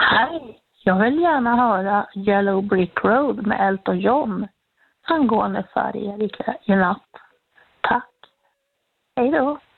Hej, jag vill gärna höra Yellow Brick Road med Elton John angående färger i natt. Tack. Hej då.